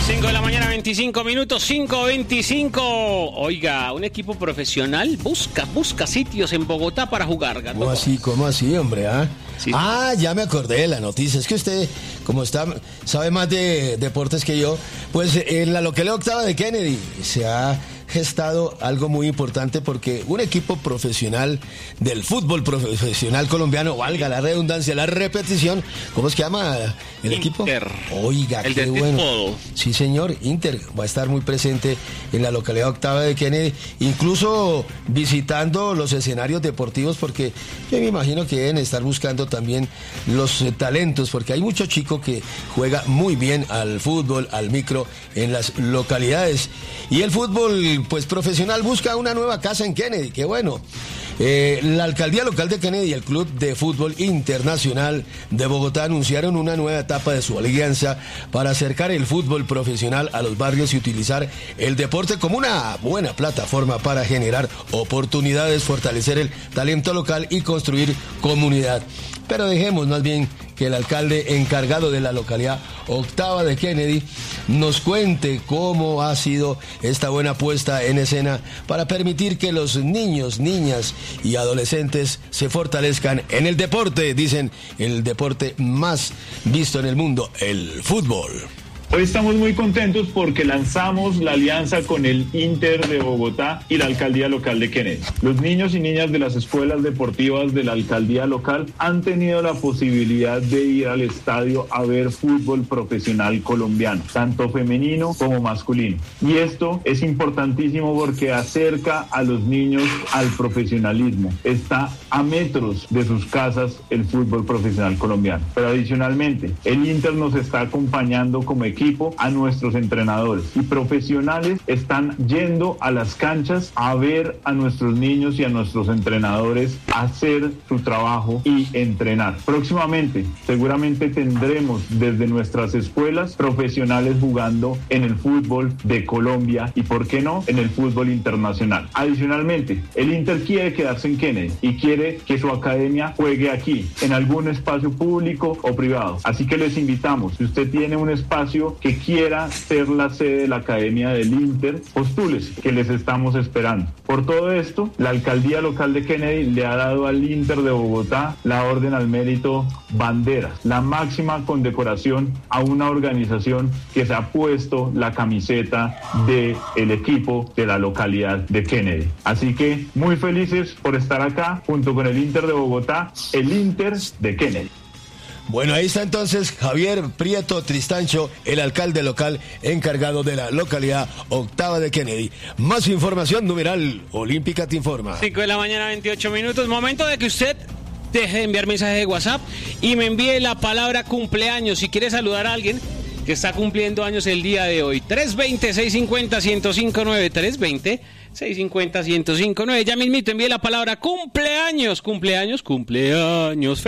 5 de la mañana, 25 minutos, 5:25. Oiga, un equipo profesional busca sitios en Bogotá para jugar, Gato. ¿Cómo así, hombre? Sí. Ya me acordé de la noticia. Es que usted, como sabe más de deportes que yo, pues en la localidad octava de Kennedy se ha gestado algo muy importante porque un equipo profesional del fútbol profesional colombiano, valga la redundancia, la repetición, ¿cómo es que llama el equipo? Inter. Oiga, el qué de bueno. todo. Sí, señor, Inter va a estar muy presente en la localidad octava de Kennedy, incluso visitando los escenarios deportivos, porque yo me imagino que deben estar buscando también los talentos, porque hay mucho chico que juega muy bien al fútbol, al micro, en las localidades. Y el fútbol pues profesional busca una nueva casa en Kennedy, qué bueno. La alcaldía local de Kennedy y el Club de Fútbol Internacional de Bogotá anunciaron una nueva etapa de su alianza para acercar el fútbol profesional a los barrios y utilizar el deporte como una buena plataforma para generar oportunidades, fortalecer el talento local y construir comunidad. Pero dejemos más bien que el alcalde encargado de la localidad octava de Kennedy nos cuente cómo ha sido esta buena puesta en escena para permitir que los niños, niñas y adolescentes se fortalezcan en el deporte, dicen, el deporte más visto en el mundo, el fútbol. Hoy estamos muy contentos porque lanzamos la alianza con el Inter de Bogotá y la alcaldía local de Kennedy. Los niños y niñas de las escuelas deportivas de la alcaldía local han tenido la posibilidad de ir al estadio a ver fútbol profesional colombiano, tanto femenino como masculino. Y esto es importantísimo porque acerca a los niños al profesionalismo. Está a metros de sus casas el fútbol profesional colombiano. Pero adicionalmente, el Inter nos está acompañando como equipo a nuestros entrenadores y profesionales están yendo a las canchas a ver a nuestros niños y a nuestros entrenadores hacer su trabajo y entrenar. Próximamente, seguramente tendremos desde nuestras escuelas profesionales jugando en el fútbol de Colombia y, ¿por qué no?, en el fútbol internacional. Adicionalmente, el Inter quiere quedarse en Kennedy y quiere que su academia juegue aquí, en algún espacio público o privado. Así que les invitamos, si usted tiene un espacio que quiera ser la sede de la Academia del Inter, postúlese, que les estamos esperando. Por todo esto, la alcaldía local de Kennedy le ha dado al Inter de Bogotá la Orden al Mérito Banderas, la máxima condecoración a una organización que se ha puesto la camiseta del equipo de la localidad de Kennedy. Así que muy felices por estar acá junto con el Inter de Bogotá, el Inter de Kennedy. Bueno, ahí está entonces Javier Prieto Tristancho, el alcalde local encargado de la localidad octava de Kennedy. Más información, numeral Olímpica te informa. 5 de la mañana, 28 minutos. Momento de que usted deje de enviar mensajes de WhatsApp y me envíe la palabra cumpleaños si quiere saludar a alguien que está cumpliendo años el día de hoy. 320-650-1059, 320-650-1059. Ya mismito envíe la palabra cumpleaños.